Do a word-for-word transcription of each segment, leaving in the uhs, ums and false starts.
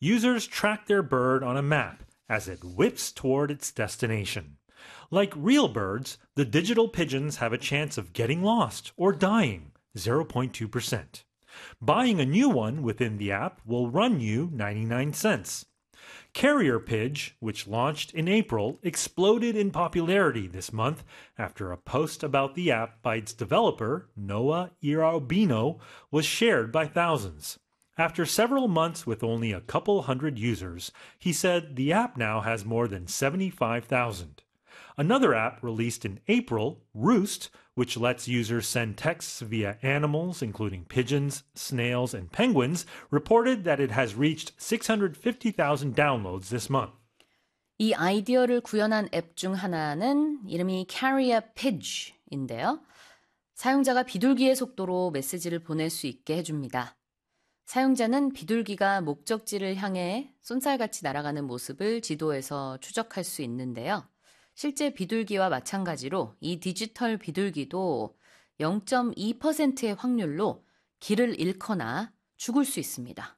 users track their bird on a map as it whips toward its destination. Like real birds, the digital pigeons have a chance of getting lost or dying, zero point two percent. Buying a new one within the app will run you ninety-nine cents. Carrier Pidge, which launched in April, exploded in popularity this month after a post about the app by its developer, Noah Irabino, was shared by thousands. After several months with only a couple hundred users, he said the app now has more than seventy-five thousand. Another app released in April, Roost, which lets users send texts via animals, including pigeons, snails, and penguins, reported that it has reached six hundred fifty thousand downloads this month. 이 아이디어를 구현한 앱 중 하나는 이름이 Carrier Pidge인데요. 사용자가 비둘기의 속도로 메시지를 보낼 수 있게 해줍니다. 사용자는 비둘기가 목적지를 향해 쏜살같이 날아가는 모습을 지도에서 추적할 수 있는데요. 실제 비둘기와 마찬가지로 이 디지털 비둘기도 영 점 이 퍼센트의 확률로 길을 잃거나 죽을 수 있습니다.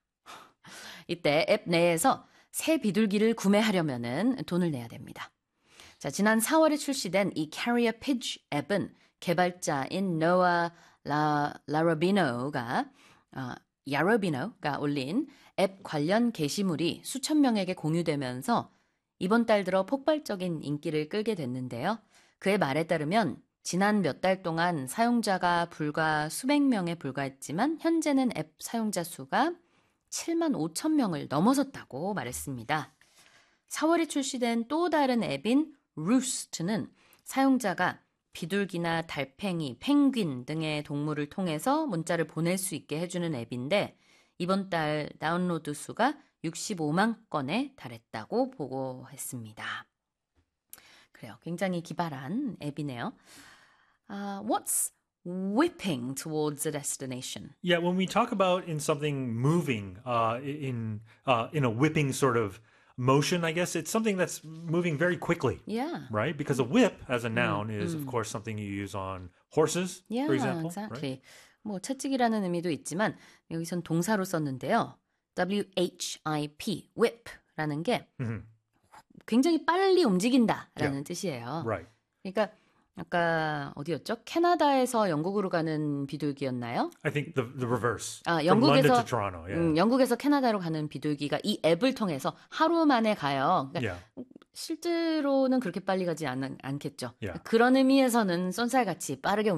이때 앱 내에서 새 비둘기를 구매하려면 돈을 내야 됩니다. 자, 지난 사월에 출시된 이 Carrier Pidge 앱은 개발자인 Noah Larabino가 어, Yarabino가 올린 앱 관련 게시물이 수천 명에게 공유되면서 이번 달 들어 폭발적인 인기를 끌게 됐는데요. 그의 말에 따르면 지난 몇 달 동안 사용자가 불과 수백 명에 불과했지만 현재는 앱 사용자 수가 칠만 오천 명을 넘어섰다고 말했습니다. 사월에 출시된 또 다른 앱인 Roost는 사용자가 비둘기나 달팽이, 펭귄 등의 동물을 통해서 문자를 보낼 수 있게 해주는 앱인데 이번 달 다운로드 수가 육십오만 건에 달했다고 보고했습니다. 그래요. 굉장히 기발한 앱이네요. Uh, what's whipping towards a destination? Yeah, when we talk about in something moving, uh, in uh, in a whipping sort of motion, I guess it's something that's moving very quickly. Yeah. Right? Because a whip as a noun is, of course, something you use on horses, Yeah, for example. exactly. Right? 뭐 채찍이라는 의미도 있지만 여기선 동사로 썼는데요. W H I P, whip라는 게 Mm-hmm. 굉장히 빨리 움직인다라는 Yeah. 뜻이에요. Right. 그러니까 아까 어디였죠? 캐나다에서 영국으로 가는 비둘기였나요? I think the the reverse. 아, From London 영국에서 to Toronto. Yeah. 음, 영국에서 캐나다로 가는 비둘기가 이 앱을 통해서 하루 만에 가요. 그러니까 yeah. 실제로는 그렇게 빨리 가지 않, 않겠죠. Yeah. 그런 의미에서는 쏜살같이 빠르게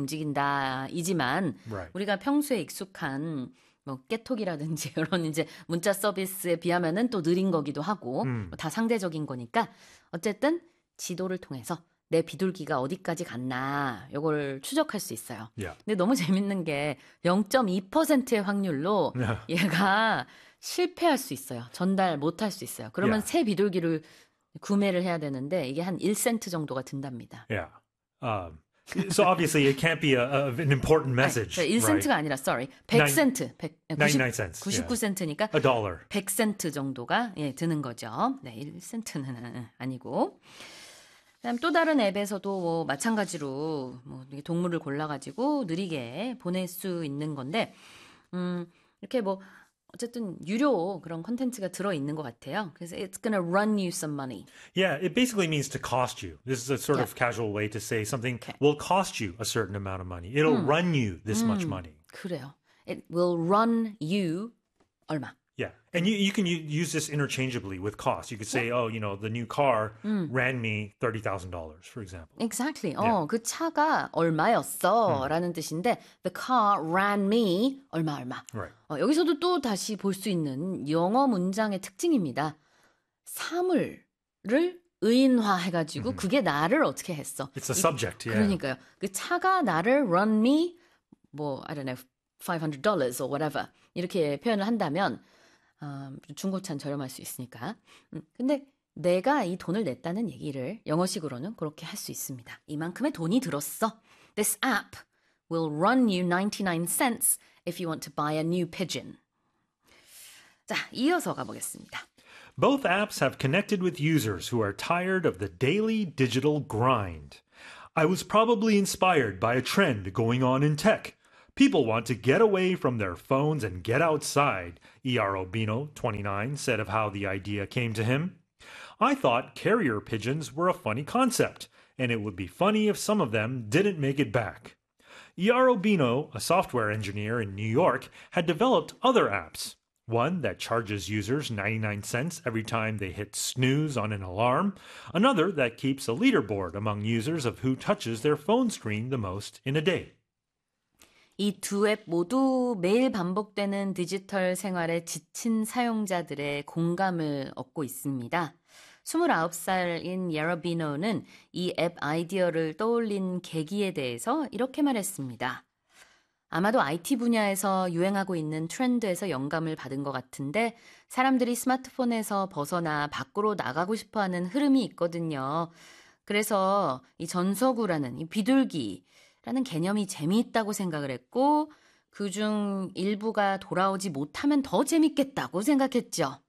움직인다이지만 Right. 우리가 평소에 익숙한 뭐 깨톡이라든지 이런 이제 문자 서비스에 비하면은 또 느린 거기도 하고 음. 다 상대적인 거니까 어쨌든 지도를 통해서 내 비둘기가 어디까지 갔나 요걸 추적할 수 있어요. Yeah. 근데 너무 재밌는 게 영 점 이 퍼센트의 확률로 Yeah. 얘가 실패할 수 있어요. 전달 못할 수 있어요. 그러면 Yeah. 새 비둘기를 구매를 해야 되는데 이게 한 일 센트 정도가 든답니다. Yeah. Um, so obviously it can't be a, a, an important message. 아니, 일 센트가 right? 아니라 sorry. 백 센트. 백, ninety-nine cents. 구십구 센트니까 A dollar. 백 센트 정도가 예, 드는 거죠. 네, 일 센트는 아니고. 그다음 또 다른 앱에서도 뭐 마찬가지로 뭐 동물을 골라가지고 느리게 보낼 수 있는 건데, 음, 이렇게 뭐 어쨌든 유료 그런 콘텐츠가 들어 있는 것 같아요. 그래서 it's gonna run you some money. Yeah, it basically means to cost you. This is a sort Yeah. of casual way to say something Okay. will cost you a certain amount of money. It'll run you this much money. 그래요. It will run you 얼마? Yeah. And you, you can u- use this interchangeably with cost. You could say, oh, you know, the new car ran me thirty thousand dollars, for example. Exactly. 어, Yeah. 그 차가 얼마였어? 라는 뜻인데 the car ran me 얼마 얼마. Right. 어, 여기서도 또 다시 볼 수 있는 영어 문장의 특징입니다. 사물을 의인화해가지고 그게 나를 어떻게 했어? It's a subject, yeah. 그러니까요. 그 차가 나를 run me 뭐 I don't know five hundred dollars or whatever 이렇게 표현을 한다면 어, 중고차는 저렴할 수 있으니까. 음, 근데 내가 이 돈을 냈다는 얘기를 영어식으로는 그렇게 할 수 있습니다. 이만큼의 돈이 들었어. This app will run you ninety-nine cents if you want to buy a new pigeon. 자, 이어서 가보겠습니다. Both apps have connected with users who are tired of the daily digital grind. I was probably inspired by a trend going on in tech. People want to get away from their phones and get outside, Iaro Bino, twenty-nine, said of how the idea came to him. I thought carrier pigeons were a funny concept, and it would be funny if some of them didn't make it back. Iaro Bino, a software engineer in New York, had developed other apps. One that charges users ninety-nine cents every time they hit snooze on an alarm. Another that keeps a leaderboard among users of who touches their phone screen the most in a day. 이 두 앱 모두 매일 반복되는 디지털 생활에 지친 사용자들의 공감을 얻고 있습니다. 스물아홉 살인 야로비노는 이 앱 아이디어를 떠올린 계기에 대해서 이렇게 말했습니다. 아마도 아이티 분야에서 유행하고 있는 트렌드에서 영감을 받은 것 같은데 사람들이 스마트폰에서 벗어나 밖으로 나가고 싶어하는 흐름이 있거든요. 그래서 이 전서구라는 이 비둘기라는 개념이 재미있다고 생각을 했고 그중 일부가 돌아오지 못하면 더 재밌겠다고 생각했죠.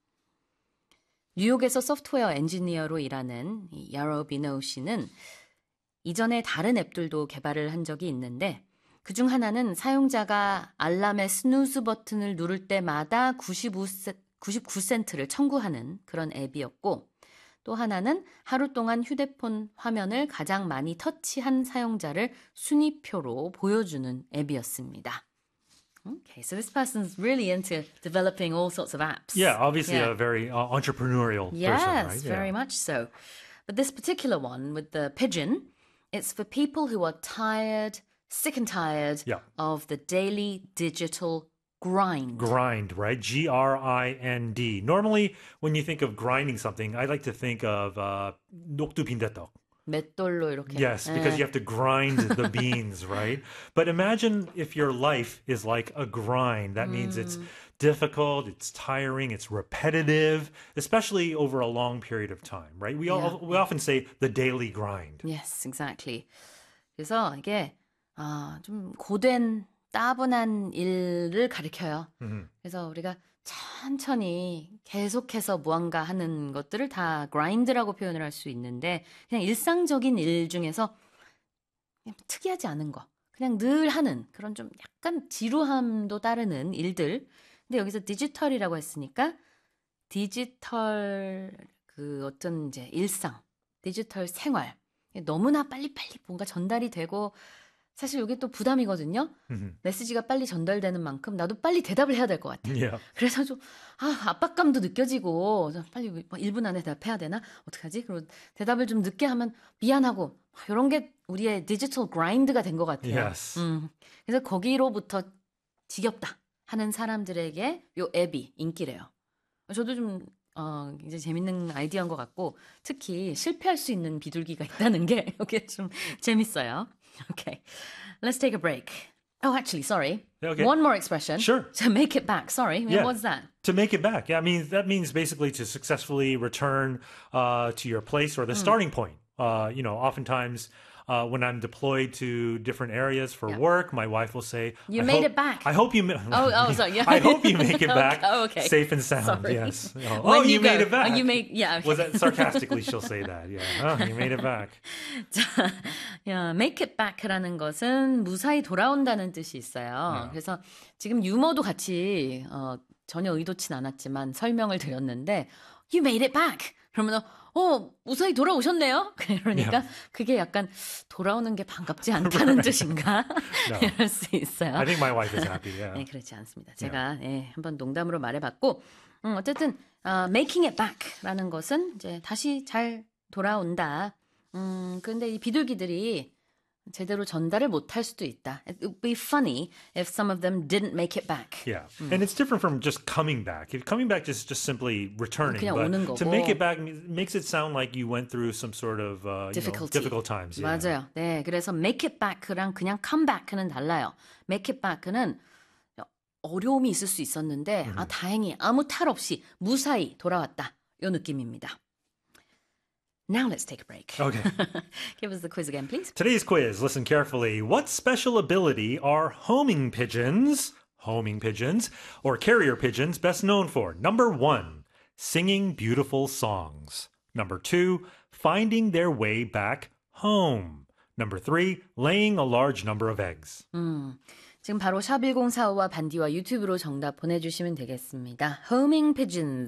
뉴욕에서 소프트웨어 엔지니어로 일하는 야로비노 씨는 이전에 다른 앱들도 개발을 한 적이 있는데 그중 하나는 사용자가 알람의 스누즈 버튼을 누를 때마다 구십구 센트를 청구하는 그런 앱이었고 또 하나는 하루 동안 휴대폰 화면을 가장 많이 터치한 사용자를 순위표로 보여주는 앱이었습니다. Okay, so this person's really into developing all sorts of apps. Yeah, obviously Yeah. a very uh, entrepreneurial Yes, person, right? very Yeah. much so. But this particular one with the pigeon, it's for people who are tired, sick and tired Yeah. of the daily digital grind. Grind, right? G R I N D. Normally, when you think of grinding something, I like to think of uh, 녹두 빈대떡. 맷돌로 이렇게. Yes, because 예. you have to grind the beans, right? But imagine if your life is like a grind. That means it's difficult, it's tiring, it's repetitive, especially over a long period of time, right? We all, Yeah. we often say the daily grind. Yes, exactly. 그래서 이게 아, 좀 고된 따분한 일을 가리켜요. Mhm. 그래서 우리가 천천히 계속해서 무언가 하는 것들을 다 grind라고 표현을 할 수 있는데 그냥 일상적인 일 중에서 그냥 특이하지 않은 거, 그냥 늘 하는 그런 좀 약간 지루함도 따르는 일들. 근데 여기서 디지털이라고 했으니까 디지털 그 어떤 이제 일상, 디지털 생활 너무나 빨리빨리 뭔가 전달이 되고 사실 이게 또 부담이거든요. Mhm. 메시지가 빨리 전달되는 만큼 나도 빨리 대답을 해야 될 것 같아. Yeah. 그래서 좀 아, 압박감도 느껴지고 빨리 일 분 안에 대답해야 되나? 어떡하지? 그리고 대답을 좀 늦게 하면 미안하고 이런 게 우리의 디지털 그라인드가 된 것 같아요. Yes. 음, 그래서 거기로부터 지겹다 하는 사람들에게 요 앱이 인기래요. 저도 좀 어, 이제 재밌는 아이디어인 것 같고 특히 실패할 수 있는 비둘기가 있다는 게 이게 좀 재밌어요. Okay, let's take a break. Oh, actually, sorry. Okay. One more expression. Sure. To make it back. Sorry. Yeah. What's that? To make it back. Yeah, I mean, that means basically to successfully return uh, to your place or the starting point. Uh, you know, oftentimes uh, when I'm deployed to different areas for Yeah. work, my wife will say, You I made hope- it back. I hope you ma- Oh, oh, sorry. Yeah. I hope you make it back Oh, okay. safe and sound. Sorry. Yes. Oh, When oh, you, go. made it back. Oh, you made, yeah. Okay. Was that sarcastically she'll say that. Yeah. Oh, you made it back. 자, 야, make it back라는 것은 무사히 돌아온다는 뜻이 있어요. 네. 그래서 지금 유머도 같이 어, 전혀 의도치 않았지만 설명을 드렸는데 You made it back. 그러면 어 무사히 돌아오셨네요. 그러니까 그게 약간 돌아오는 게 반갑지 않다는 뜻인가 No. 이럴 수 있어요. I think my wife is happy. Yeah. 네, 그렇지 않습니다. 제가 예, 한번 농담으로 말해봤고, 음, 어쨌든 어, making it back라는 것은 이제 다시 잘 돌아온다. 음, 그런데 이 비둘기들이 제대로 전달을 못할 수도 있다. It would be funny if some of them didn't make it back. Yeah. And it's different from just coming back. If coming back is just simply returning. 그냥 But 오는 to 거고. make it back makes it sound like you went through some sort of uh, you know, Difficulty. difficult times. Yeah. 맞아요. 네, 그래서 make it back랑 그냥 come back는 달라요. make it back는 어려움이 있을 수 있었는데 아 다행히 아무 탈 없이 무사히 돌아왔다. 요 느낌입니다. Now let's take a break. Okay. Give us the quiz again, please. Today's quiz, listen carefully. What special ability are homing pigeons, homing pigeons, or carrier pigeons best known for? Number one, singing beautiful songs. Number two, finding their way back home. Number three, laying a large number of eggs. 음, 지금 바로 샵 일공사오와 반디와 유튜브로 정답 보내주시면 되겠습니다. Homing Pigeons